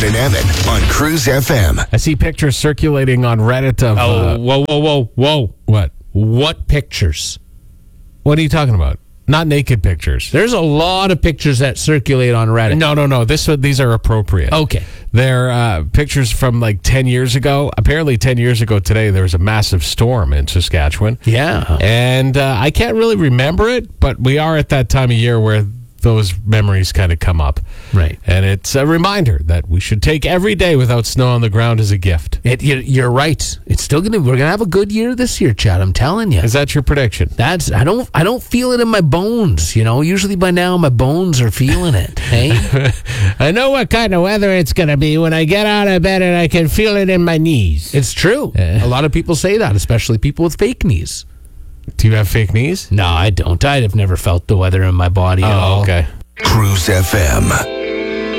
Chad and Evan on Cruise FM. I see pictures circulating on Reddit of... Whoa. What? What pictures? What are you talking about? Not naked pictures. There's a lot of pictures that circulate on Reddit. No. These are appropriate. Okay. They're pictures from like 10 years ago. Apparently 10 years ago today, there was a massive storm in Saskatchewan. Yeah. And I can't really remember it, but we are at that time of year where those memories kind of come up. Right. And it's a reminder that we should take every day without snow on the ground as a gift. You're right. It's still we're gonna have a good year this year, Chad. I'm telling you. Is that your prediction? I don't feel it in my bones. Usually by now my bones are feeling it. Hey. I know what kind of weather it's gonna be when I get out of bed and I can feel it in my knees. It's true. A lot of people say that, especially people with fake knees. Do you have fake knees? No, I don't. I've never felt the weather in my body at all. Okay. Cruise FM.